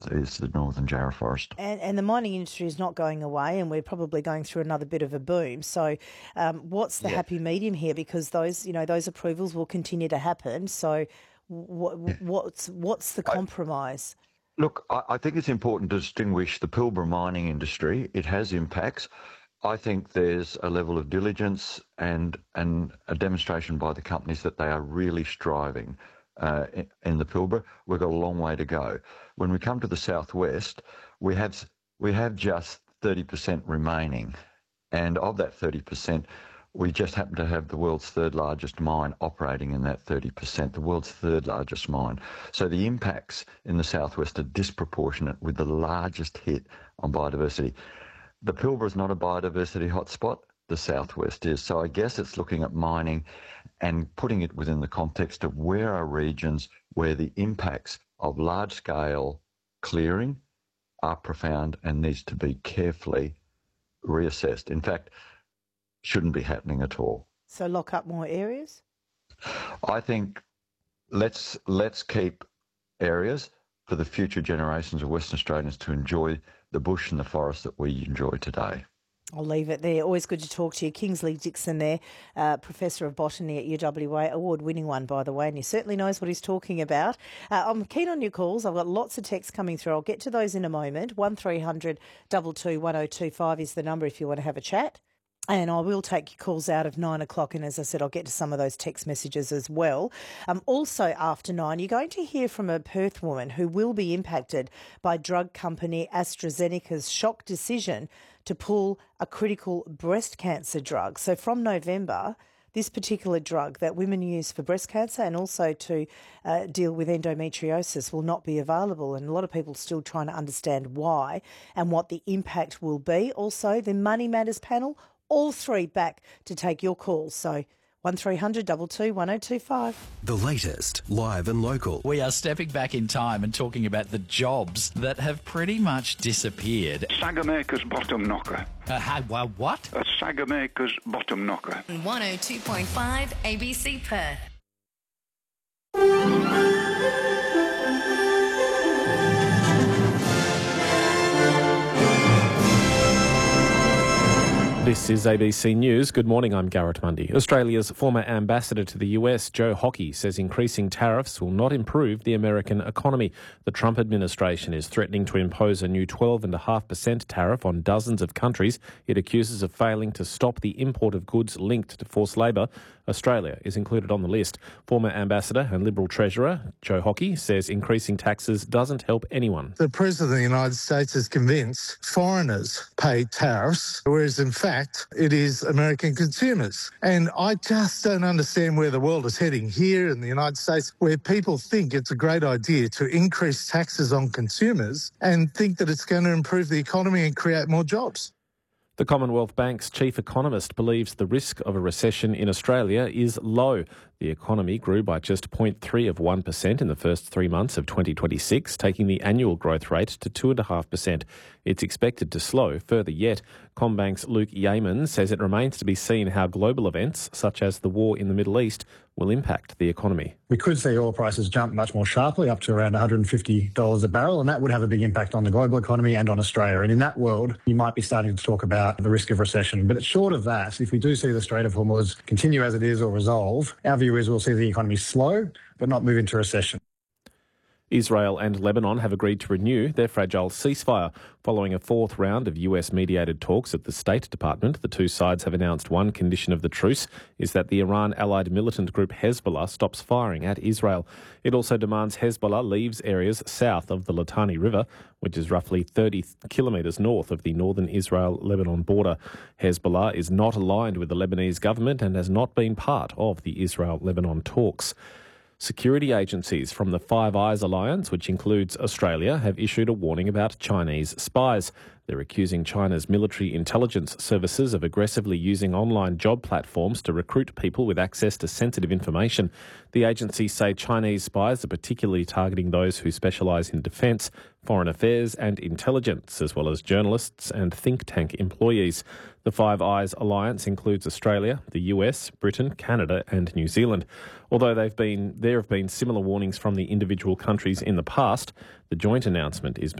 is the northern Jarrah Forest. And the mining industry is not going away, and we're probably going through another bit of a boom. So what's the happy medium here? Because those approvals will continue to happen. So what's the compromise? Look, I think it's important to distinguish the Pilbara mining industry. It has impacts. I think there's a level of diligence and a demonstration by the companies that they are really striving in the Pilbara. We've got a long way to go. When we come to the southwest, we have just 30% remaining, and of that 30%, we just happen to have the world's third largest mine operating in that 30%, the world's third largest mine. So the impacts in the southwest are disproportionate, with the largest hit on biodiversity. The Pilbara is not a biodiversity hotspot, the southwest is. So I guess it's looking at mining and putting it within the context of where are regions where the impacts of large-scale clearing are profound and needs to be carefully reassessed. In fact, shouldn't be happening at all. So lock up more areas? I think let's keep areas for the future generations of Western Australians to enjoy the bush and the forest that we enjoy today. I'll leave it there. Always good to talk to you. Kingsley Dixon there, Professor of Botany at UWA, award-winning one, by the way, and he certainly knows what he's talking about. I'm keen on your calls. I've got lots of texts coming through. I'll get to those in a moment. 1300 22 1025 is the number if you want to have a chat. And I will take your calls out of 9 o'clock. And as I said, I'll get to some of those text messages as well. Also after 9, you're going to hear from a Perth woman who will be impacted by drug company AstraZeneca's shock decision to pull a critical breast cancer drug. So from November, this particular drug that women use for breast cancer and also to deal with endometriosis will not be available. And a lot of people still trying to understand why and what the impact will be. Also, the Money Matters panel, all three back to take your calls. So 1300 22 1025. The latest, live and local. We are stepping back in time and talking about the jobs that have pretty much disappeared. Sagamaker's bottom knocker. What? A Sagamaker's bottom knocker. 102.5 ABC Perth. This is ABC News. Good morning, I'm Garrett Mundy. Australia's former ambassador to the US, Joe Hockey, says increasing tariffs will not improve the American economy. The Trump administration is threatening to impose a new 12.5% tariff on dozens of countries it accuses of failing to stop the import of goods linked to forced labour. Australia is included on the list. Former ambassador and Liberal Treasurer Joe Hockey says increasing taxes doesn't help anyone. The President of the United States is convinced foreigners pay tariffs, whereas in fact it is American consumers. And I just don't understand where the world is heading here in the United States, where people think it's a great idea to increase taxes on consumers and think that it's going to improve the economy and create more jobs. The Commonwealth Bank's chief economist believes the risk of a recession in Australia is low. The economy grew by just 0.3% in the first 3 months of 2026, taking the annual growth rate to 2.5%. It's expected to slow further yet. CommBank's Luke Yeaman says it remains to be seen how global events, such as the war in the Middle East, will impact the economy. We could see oil prices jump much more sharply, up to around $150 a barrel, and that would have a big impact on the global economy and on Australia. And in that world, you might be starting to talk about the risk of recession. But short of that, if we do see the Strait of Hormuz continue as it is or resolve, our view is we'll see the economy slow but not move into recession. Israel and Lebanon have agreed to renew their fragile ceasefire. Following a fourth round of US-mediated talks at the State Department, the two sides have announced one condition of the truce is that the Iran-allied militant group Hezbollah stops firing at Israel. It also demands Hezbollah leaves areas south of the Litani River, which is roughly 30 kilometres north of the northern Israel-Lebanon border. Hezbollah is not aligned with the Lebanese government and has not been part of the Israel-Lebanon talks. Security agencies from the Five Eyes Alliance, which includes Australia, have issued a warning about Chinese spies. They're accusing China's military intelligence services of aggressively using online job platforms to recruit people with access to sensitive information. The agencies say Chinese spies are particularly targeting those who specialise in defence, foreign affairs and intelligence, as well as journalists and think tank employees. The Five Eyes Alliance includes Australia, the US, Britain, Canada and New Zealand. Although there have been similar warnings from the individual countries in the past, the joint announcement is